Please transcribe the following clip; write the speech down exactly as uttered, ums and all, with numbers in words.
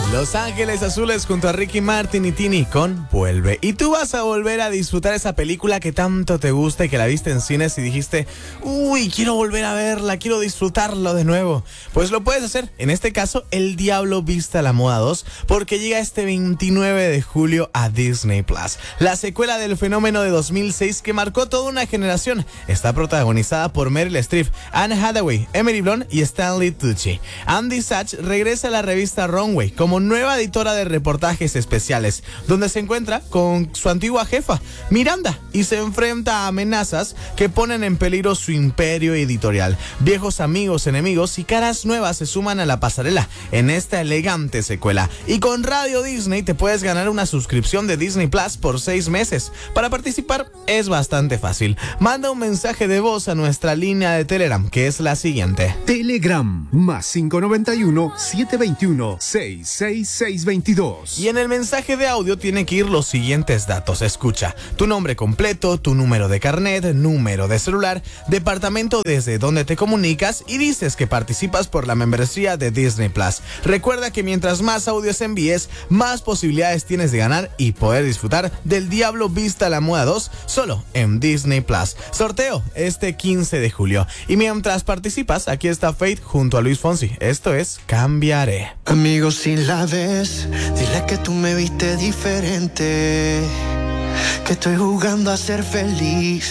Los Ángeles Azules junto a Ricky Martin y Tini con Vuelve. Y tú vas a volver a disfrutar esa película que tanto te gusta y que la viste en cines y dijiste, uy, quiero volver a verla, quiero disfrutarlo de nuevo. Pues lo puedes hacer, en este caso, El Diablo Viste a la Moda dos, porque llega este veintinueve de julio a Disney Plus. La secuela del fenómeno de dos mil seis que marcó toda una generación. Está protagonizada por Meryl Streep, Anne Hathaway, Emily Blunt y Stanley Tucci. Andy Sachs regresa a la revista Runway como nueva editora de reportajes especiales, donde se encuentra con su antigua jefa, Miranda, y se enfrenta a amenazas que ponen en peligro su imperio editorial. Viejos amigos, enemigos y caras nuevas se suman a la pasarela en esta elegante secuela. Y con Radio Disney te puedes ganar una suscripción de Disney Plus por seis meses. Para participar es bastante fácil. Manda un mensaje de voz a nuestra línea de Telegram, que es la siguiente. Telegram, más cinco noventa y uno, setecientos veintiuno, sesenta y seis seiscientos veintidós. Y en el mensaje de audio tiene que ir los siguientes datos. Escucha, tu nombre completo, tu número de carnet, número de celular, departamento desde donde te comunicas y dices que participas por la membresía de Disney Plus. Recuerda que mientras más audios envíes, más posibilidades tienes de ganar y poder disfrutar del Diablo Viste a la Moda dos solo en Disney Plus. Sorteo este quince de julio. Y mientras participas, aquí está Faith junto a Luis Fonsi. Esto es Cambiaré. Amigos, si la ves, dile que tú me viste diferente, que estoy jugando a ser feliz.